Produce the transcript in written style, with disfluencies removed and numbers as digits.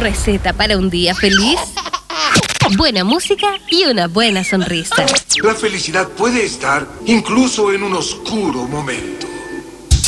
receta para un día feliz? Buena música y una buena sonrisa. La felicidad puede estar incluso en un oscuro momento.